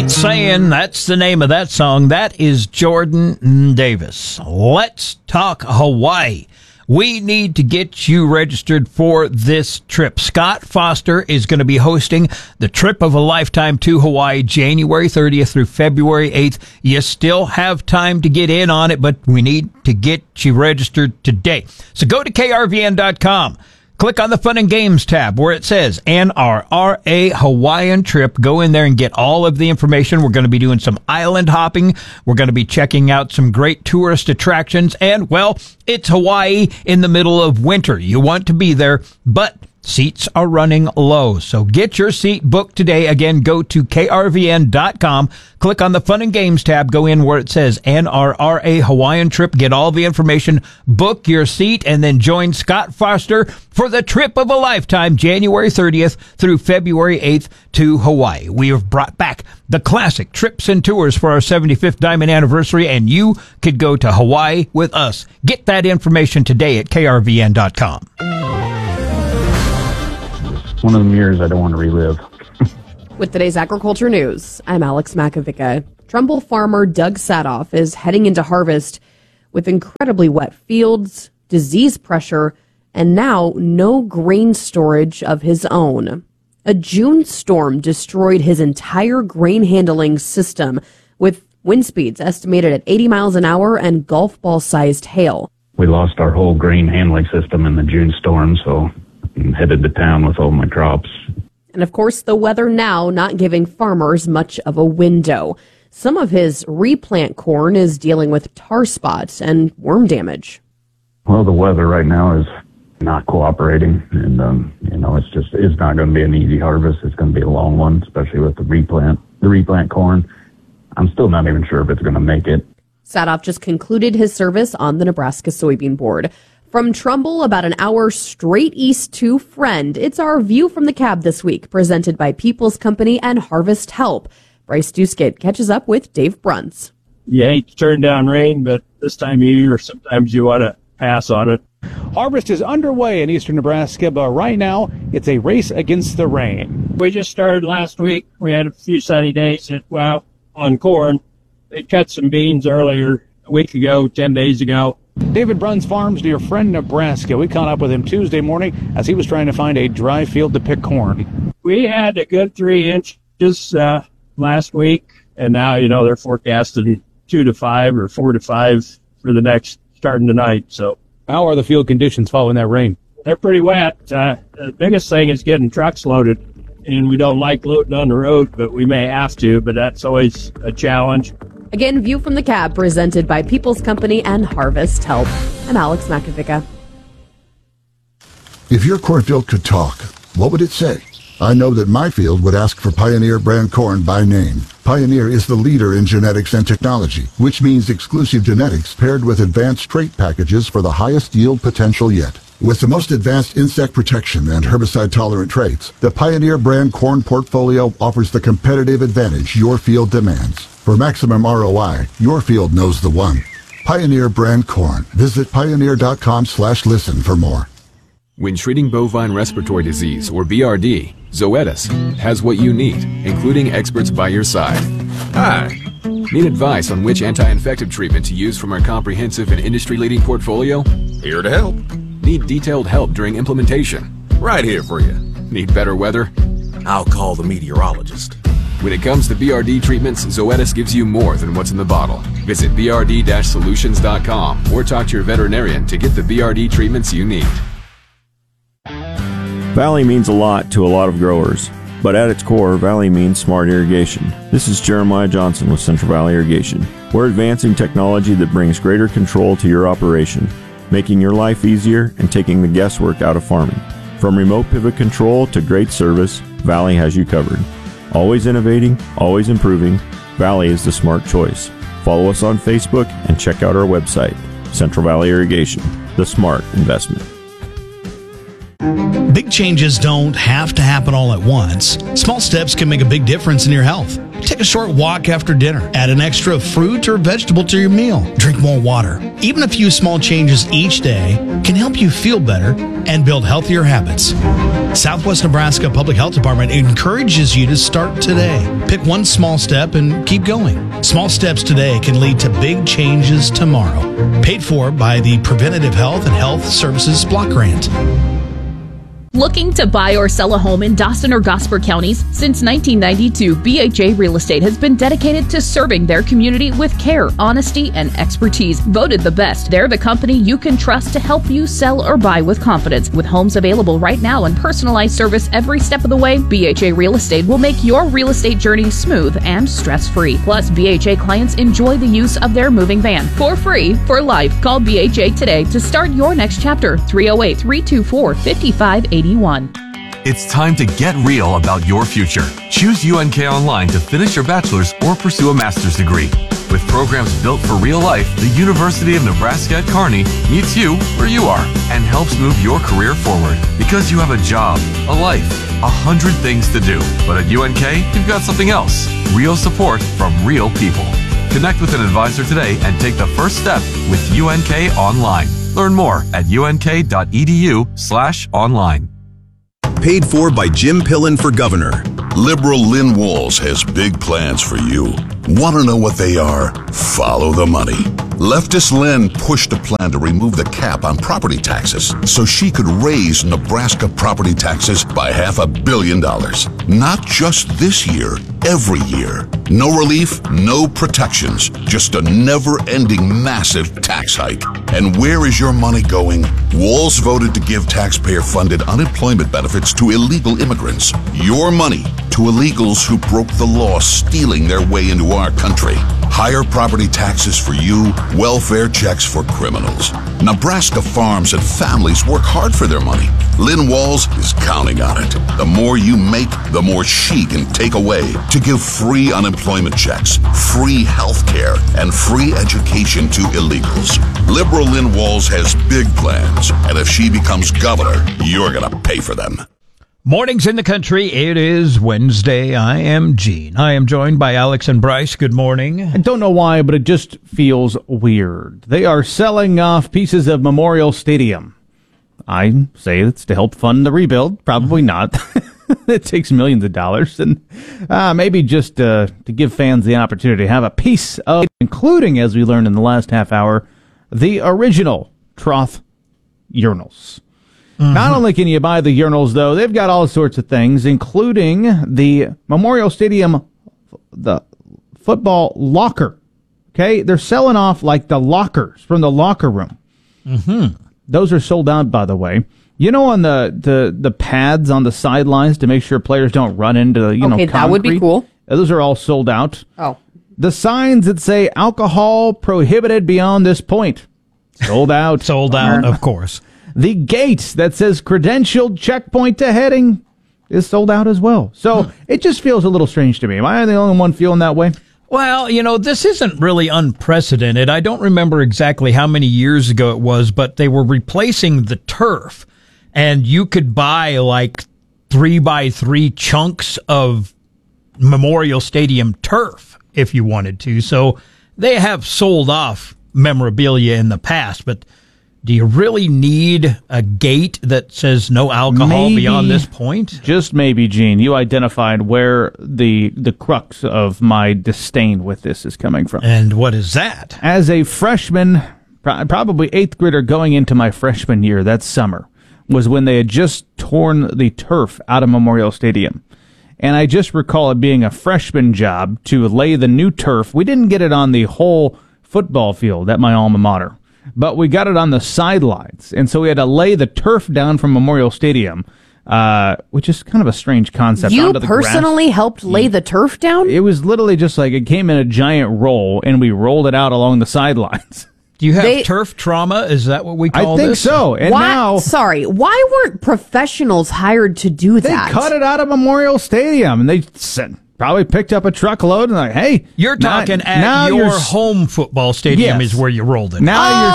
Ain't Saying, that's the name of that song. That is Jordan Davis. Let's talk Hawaii. We need to get you registered for this trip. Scott Foster is going to be hosting the trip of a lifetime to Hawaii, January 30th through February 8th. You still have time to get in on it, but we need to get you registered today. So go to krvn.com. Click on the Fun and Games tab where it says NRRA Hawaiian Trip. Go in there and get all of the information. We're going to be doing some island hopping. We're going to be checking out some great tourist attractions. And, well, it's Hawaii in the middle of winter. You want to be there, but seats are running low. So get your seat booked today. Again, go to krvn.com. Click on the Fun and Games tab. Go in where it says NRRA Hawaiian Trip. Get all the information. Book your seat and then join Scott Foster for the trip of a lifetime, January 30th through February 8th to Hawaii. We have brought back the classic trips and tours for our 75th Diamond Anniversary, and you could go to Hawaii with us. Get that information today at krvn.com. One of the years I don't want to relive. With today's agriculture news, I'm Alex Makovica. Trumbull farmer Doug Sadoff is heading into harvest with incredibly wet fields, disease pressure, and now no grain storage of his own. A June storm destroyed his entire grain handling system with wind speeds estimated at 80 miles an hour and golf ball-sized hail. We lost our whole grain handling system in the June storm, so I'm headed to town with all my crops. And of course, the weather now not giving farmers much of a window. Some of his replant corn is dealing with tar spots and worm damage. Well, the weather right now is not cooperating, and it's not going to be an easy harvest. It's going to be a long one, especially with the replant corn. I'm still not even sure if it's going to make it. Sadoff just concluded his service on the Nebraska Soybean Board. From Trumbull, about an hour straight east to Friend, it's our View from the Cab this week, presented by People's Company and Harvest Help. Bryce Duskett catches up with Dave Bruntz. You hate to turn down rain, but this time of year, sometimes you want to pass on it. Harvest is underway in eastern Nebraska, but right now it's a race against the rain. We just started last week. We had a few sunny days on corn. They cut some beans earlier, a week ago, 10 days ago. David Bruns farms near Friend, Nebraska. We caught up with him Tuesday morning as he was trying to find a dry field to pick corn. We had a good 3 inches last week, and now, they're forecasting 2 to 5 or 4 to 5 for the next starting tonight. So, how are the field conditions following that rain? They're pretty wet. The biggest thing is getting trucks loaded, and we don't like loading on the road, but we may have to, but that's always a challenge. Again, View from the Cab, presented by People's Company and Harvest Help. I'm Alex Makovica. If your cornfield could talk, what would it say? I know that my field would ask for Pioneer brand corn by name. Pioneer is the leader in genetics and technology, which means exclusive genetics paired with advanced trait packages for the highest yield potential yet. With the most advanced insect protection and herbicide-tolerant traits, the Pioneer brand corn portfolio offers the competitive advantage your field demands. For maximum ROI, your field knows the one. Pioneer brand corn. Visit pioneer.com/listen for more. When treating bovine respiratory disease, or BRD, Zoetis has what you need, including experts by your side. Hi. Need advice on which anti-infective treatment to use from our comprehensive and industry-leading portfolio? Here to help. Need detailed help during implementation? Right here for you. Need better weather? I'll call the meteorologist. When it comes to BRD treatments, Zoetis gives you more than what's in the bottle. Visit brd-solutions.com or talk to your veterinarian to get the BRD treatments you need. Valley means a lot to a lot of growers, but at its core, Valley means smart irrigation. This is Jeremiah Johnson with Central Valley Irrigation. We're advancing technology that brings greater control to your operation, making your life easier and taking the guesswork out of farming. From remote pivot control to great service, Valley has you covered. Always innovating, always improving, Valley is the smart choice. Follow us on Facebook and check out our website, Central Valley Irrigation, the smart investment. Big changes don't have to happen all at once. Small steps can make a big difference in your health. Take a short walk after dinner. Add an extra fruit or vegetable to your meal. Drink more water. Even a few small changes each day can help you feel better and build healthier habits. Southwest Nebraska Public Health Department encourages you to start today. Pick one small step and keep going. Small steps today can lead to big changes tomorrow. Paid for by the Preventative Health and Health Services Block Grant. Looking to buy or sell a home in Dawson or Gosper counties? Since 1992, BHA Real Estate has been dedicated to serving their community with care, honesty, and expertise. Voted the best, they're the company you can trust to help you sell or buy with confidence. With homes available right now and personalized service every step of the way, BHA Real Estate will make your real estate journey smooth and stress-free. Plus, BHA clients enjoy the use of their moving van for free for life. Call BHA today to start your next chapter. 308-324-5580. It's time to get real about your future. Choose UNK Online to finish your bachelor's or pursue a master's degree. With programs built for real life, the University of Nebraska at Kearney meets you where you are and helps move your career forward. Because you have a job, a life, 100 things to do. But at UNK, you've got something else. Real support from real people. Connect with an advisor today and take the first step with UNK Online. Learn more at unk.edu/online. Paid for by Jim Pillen for governor. Liberal Lynn Walls has big plans for you. Want to know what they are? Follow the money. Leftist Lynn pushed a plan to remove the cap on property taxes so she could raise Nebraska property taxes by $500 million. Not just this year, every year. No relief, no protections, just a never-ending massive tax hike. And where is your money going? Walls voted to give taxpayer-funded unemployment benefits to illegal immigrants. Your money to illegals who broke the law, stealing their way into our country. Higher property taxes for you, welfare checks for criminals. Nebraska farms and families work hard for their money. Lynn Walls is counting on it. The more you make, the more she can take away to give free unemployment checks, free health care, and free education to illegals. Liberal Lynn Walls has big plans, and if she becomes governor, you're going to pay for them. Mornings in the country. It is Wednesday. I am Gene. I am joined by Alex and Bryce. Good morning. I don't know why, but it just feels weird. They are selling off pieces of Memorial Stadium. I say it's to help fund the rebuild. Probably not. It takes millions of dollars. And maybe just to give fans the opportunity to have a piece of, including, as we learned in the last half hour, the original Troth urinals. Not only can you buy the urinals, though, they've got all sorts of things, including the Memorial Stadium, the football locker. Okay? They're selling off like the lockers from the locker room. Mm-hmm. Those are sold out, by the way. You know, on the pads on the sidelines to make sure players don't run into, concrete. That would be cool. Those are all sold out. Oh. The signs that say alcohol prohibited beyond this point. Sold out. Sold out, of course. The gate that says credentialed checkpoint to heading is sold out as well. So it just feels a little strange to me. Am I the only one feeling that way? Well, this isn't really unprecedented. I don't remember exactly how many years ago it was, but they were replacing the turf, and you could buy like 3x3 chunks of Memorial Stadium turf if you wanted to. So they have sold off memorabilia in the past, but do you really need a gate that says no alcohol beyond this point? Just maybe, Gene. You identified where the crux of my disdain with this is coming from. And what is that? As a freshman, probably 8th grader going into my freshman year that summer, was when they had just torn the turf out of Memorial Stadium. And I just recall it being a freshman job to lay the new turf. We didn't get it on the whole football field at my alma mater, but we got it on the sidelines, and so we had to lay the turf down from Memorial Stadium, which is kind of a strange concept. You personally helped lay the turf down? It was literally just like it came in a giant roll, and we rolled it out along the sidelines. Do you have turf trauma? Is that what we call this? I think this? so. And now, why weren't professionals hired to do that? They cut it out of Memorial Stadium, and they probably picked up a truckload and like, hey, you're talking at your home football stadium is where you rolled it.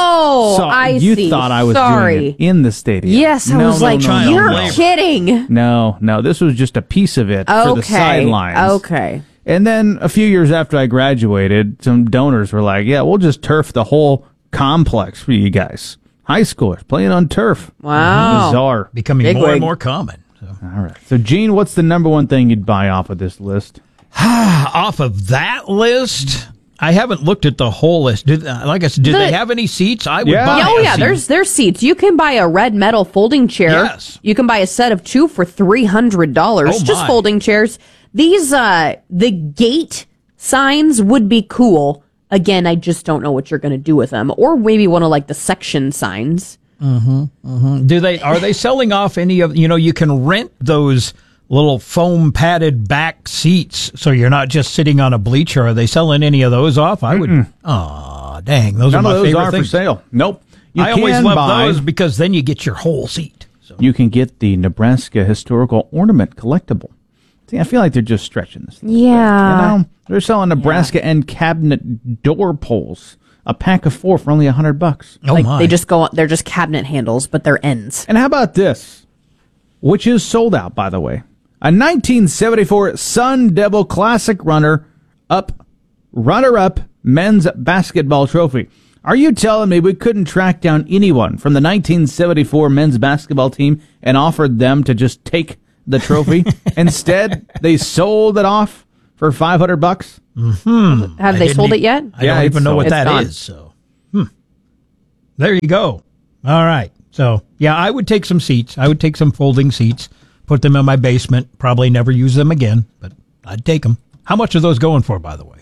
You thought I was doing it in the stadium. Yes, I was like, you're kidding. No, this was just a piece of it for the sidelines. Okay. And then a few years after I graduated, some donors were like, yeah, we'll just turf the whole complex for you guys. High schoolers playing on turf. Wow. Bizarre. Becoming Big more wig. and more common. So. All right. So, Gene, what's the number one thing you'd buy off of this list? Off of that list, I haven't looked at the whole list. Like I said, do they have any seats? I would buy Oh, a yeah, seat. there's seats. You can buy a red metal folding chair. Yes. You can buy a set of 2 for $300. Oh, Just my. folding chairs. These, the gate signs would be cool. Again, I just don't know what you're going to do with them. Or maybe one of like the section signs. Are they selling off any of, you can rent those little foam padded back seats so you're not just sitting on a bleacher. Are they selling any of those off? I would. Oh, dang. Those None are my of those favorite are things. for sale. Nope. I always can love buy- those because then you get your whole seat. So. You can get the Nebraska Historical Ornament Collectible. See, I feel like they're just stretching this. Yeah. They're selling Nebraska end cabinet door pulls. A pack of 4 for only $100. Oh, Like my. they just go, they're just cabinet handles, but they're ends. And how about this? Which is sold out, by the way. A 1974 Sun Devil Classic runner-up men's basketball trophy. Are you telling me we couldn't track down anyone from the 1974 men's basketball team and offered them to just take the trophy? Instead, they sold it off for $500. Have they sold it yet? I don't even know what that gone. is. So, there you go. All right. So, yeah, I would take some seats. I would take some folding seats, put them in my basement, probably never use them again, but I'd take them. How much are those going for, by the way?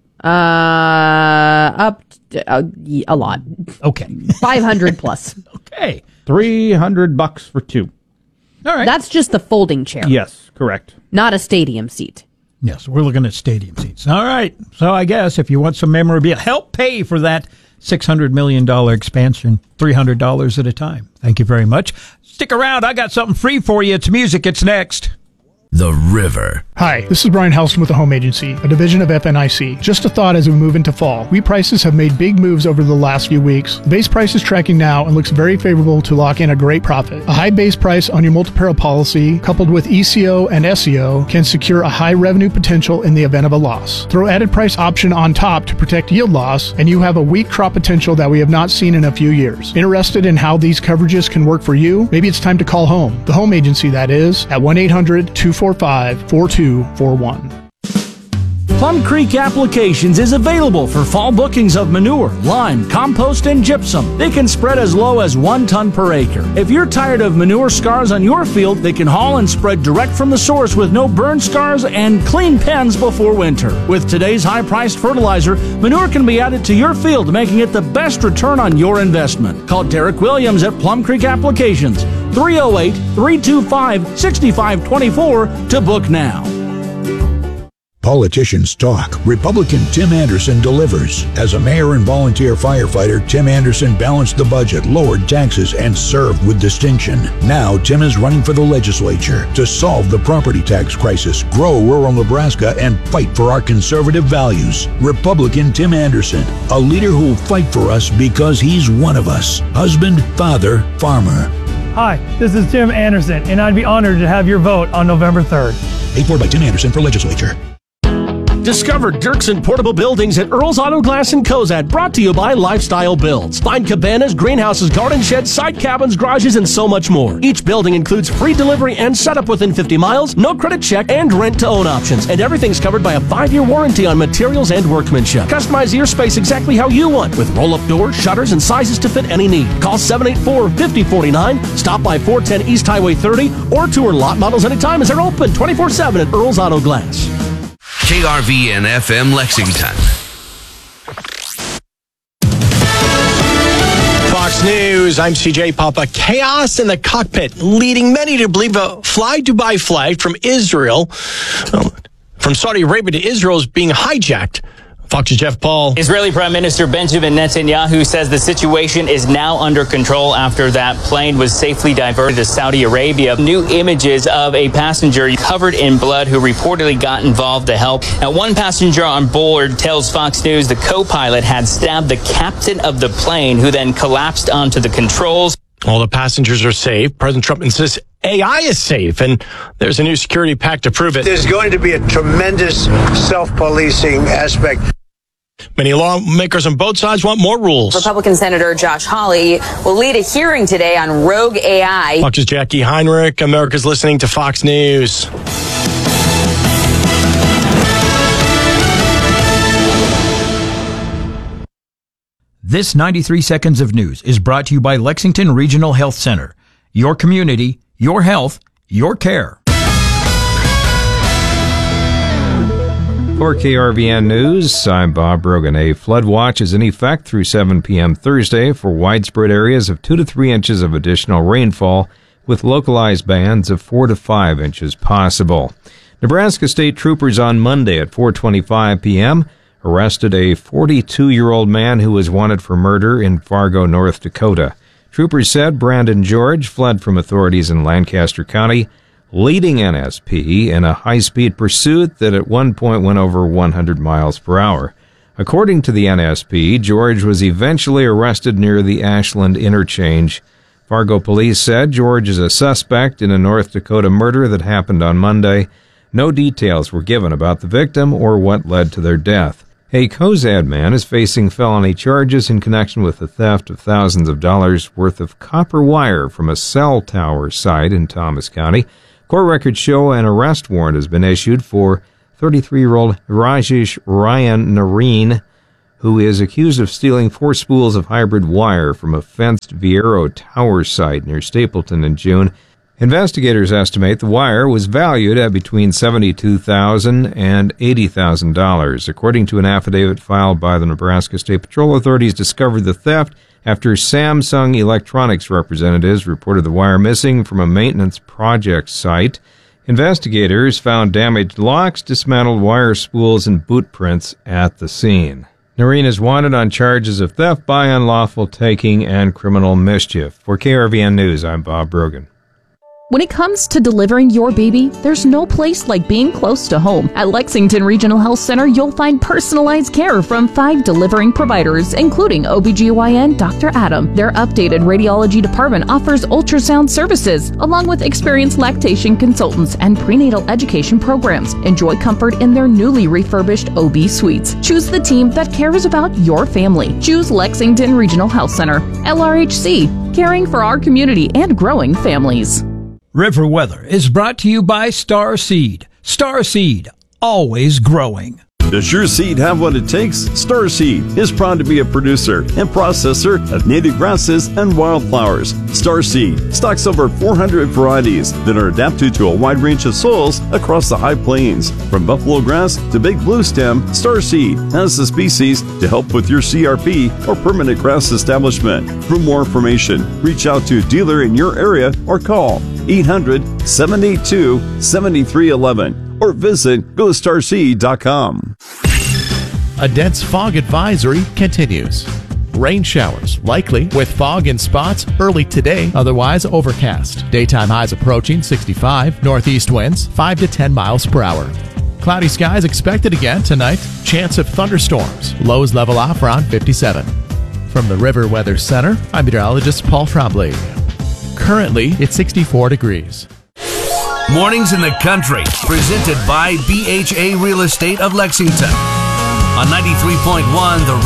A lot. Okay. 500 plus. Okay. $300 for 2. All right. That's just the folding chair. Yes, correct. Not a stadium seat. Yes, we're looking at stadium seats. All right. So I guess if you want some memorabilia, help pay for that $600 million expansion, $300 at a time. Thank you very much. Stick around. I got something free for you. It's music. It's next. The River. Hi, this is Brian Helston with the Home Agency, a division of FNIC. Just a thought as we move into fall. Wheat prices have made big moves over the last few weeks. The base price is tracking now and looks very favorable to lock in a great profit. A high base price on your multi-peril policy, coupled with ECO and SEO, can secure a high revenue potential in the event of a loss. Throw added price option on top to protect yield loss, and you have a wheat crop potential that we have not seen in a few years. Interested in how these coverages can work for you? Maybe it's time to call home. The Home Agency, that is, at 1-800-245-4241. Plum Creek Applications is available for fall bookings of manure, lime, compost, and gypsum. They can spread as low as 1 ton per acre. If you're tired of manure scars on your field, they can haul and spread direct from the source with no burn scars and clean pens before winter. With today's high-priced fertilizer, manure can be added to your field, making it the best return on your investment. Call Derek Williams at Plum Creek Applications, 308-325-6524 to book now. Politicians talk. Republican Tim Anderson delivers. As a mayor and volunteer firefighter, Tim Anderson balanced the budget, lowered taxes, and served with distinction. Now, Tim is running for the legislature to solve the property tax crisis, grow rural Nebraska, and fight for our conservative values. Republican Tim Anderson, a leader who will fight for us because he's one of us. Husband, father, farmer. Hi, this is Tim Anderson, and I'd be honored to have your vote on November 3rd. Paid for by Tim Anderson for legislature. Discover Dirksen Portable Buildings at Earl's Auto Glass in Cozad, brought to you by Lifestyle Builds. Find cabanas, greenhouses, garden sheds, side cabins, garages, and so much more. Each building includes free delivery and setup within 50 miles, no credit check, and rent-to-own options. And everything's covered by a 5-year warranty on materials and workmanship. Customize your space exactly how you want, with roll-up doors, shutters, and sizes to fit any need. Call 784-5049, stop by 410 East Highway 30, or tour lot models anytime as they're open 24/7 at Earl's Auto Glass. KRVN FM Lexington. Fox News, I'm CJ Papa. Chaos in the cockpit, leading many to believe a Fly Dubai flight from Israel, from Saudi Arabia to Israel, is being hijacked. Fox's Jeff Paul. Israeli Prime Minister Benjamin Netanyahu says the situation is now under control after that plane was safely diverted to Saudi Arabia. New images of a passenger covered in blood who reportedly got involved to help. Now, one passenger on board tells Fox News the co-pilot had stabbed the captain of the plane, who then collapsed onto the controls. All the passengers are safe. President Trump insists AI is safe, and there's a new security pack to prove it. There's going to be a tremendous self-policing aspect. Many lawmakers on both sides want more rules. Republican Senator Josh Hawley will lead a hearing today on rogue AI. Fox's Jackie Heinrich. America's listening to Fox News. This 93 Seconds of News is brought to you by Lexington Regional Health Center. Your community, your health, your care. For KRVN News, I'm Bob Brogan. A flood watch is in effect through 7 p.m. Thursday for widespread areas of 2 to 3 inches of additional rainfall, with localized bands of 4 to 5 inches possible. Nebraska State troopers on Monday at 4:25 p.m. arrested a 42-year-old man who was wanted for murder in Fargo, North Dakota. Troopers said Brandon George fled from authorities in Lancaster County, leading NSP in a high-speed pursuit that at one point went over 100 miles per hour. According to the NSP, George was eventually arrested near the Ashland interchange. Fargo police said George is a suspect in a North Dakota murder that happened on Monday. No details were given about the victim or what led to their death. A Cozad man is facing felony charges in connection with the theft of thousands of dollars worth of copper wire from a cell tower site in Thomas County. Court records show an arrest warrant has been issued for 33-year-old Rajesh Ryan Nareen, who is accused of stealing 4 spools of hybrid wire from a fenced Viero Tower site near Stapleton in June. Investigators estimate the wire was valued at between $72,000 and $80,000. According to an affidavit filed by the Nebraska State Patrol, authorities discovered the theft after Samsung Electronics representatives reported the wire missing from a maintenance project site. Investigators found damaged locks, dismantled wire spools, and boot prints at the scene. Noreen is wanted on charges of theft by unlawful taking and criminal mischief. For KRVN News, I'm Bob Brogan. When it comes to delivering your baby, there's no place like being close to home. At Lexington Regional Health Center, you'll find personalized care from 5 delivering providers, including OBGYN Dr. Adam. Their updated radiology department offers ultrasound services, along with experienced lactation consultants and prenatal education programs. Enjoy comfort in their newly refurbished OB suites. Choose the team that cares about your family. Choose Lexington Regional Health Center. LRHC, caring for our community and growing families. River Weather is brought to you by Star Seed. Star Seed, always growing. Does your seed have what it takes? Star Seed is proud to be a producer and processor of native grasses and wildflowers. Star Seed stocks over 400 varieties that are adapted to a wide range of soils across the high plains. From buffalo grass to big blue stem, Star Seed has the species to help with your CRP or permanent grass establishment. For more information, reach out to a dealer in your area or call 800-782-7311. or visit GoStarSeed.com. A dense fog advisory continues. Rain showers likely with fog in spots early today, otherwise overcast. Daytime highs approaching 65, northeast winds 5 to 10 miles per hour. Cloudy skies expected again tonight, chance of thunderstorms. Lows level off around 57. From the River Weather Center, I'm meteorologist Paul Trombley. Currently, it's 64 degrees. Mornings in the Country, presented by BHA Real Estate of Lexington. On 93.1, the